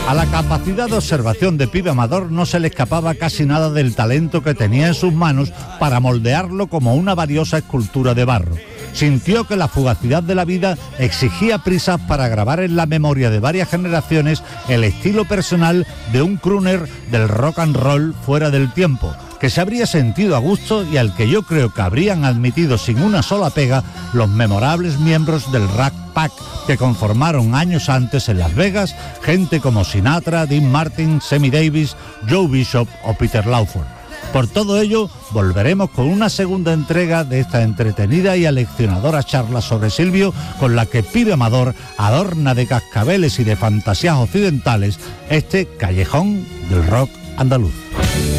A la capacidad de observación de Pibe Amador no se le escapaba casi nada del talento que tenía en sus manos para moldearlo como una valiosa escultura de barro. Sintió que la fugacidad de la vida exigía prisas para grabar en la memoria de varias generaciones el estilo personal de un crooner del rock and roll fuera del tiempo, que se habría sentido a gusto y al que yo creo que habrían admitido sin una sola pega los memorables miembros del Rat Pack que conformaron años antes en Las Vegas gente como Sinatra, Dean Martin, Sammy Davis, Joe Bishop o Peter Lawford. Por todo ello, volveremos con una segunda entrega de esta entretenida y aleccionadora charla sobre Silvio, con la que Pibe Amador adorna de cascabeles y de fantasías occidentales este callejón del rock andaluz.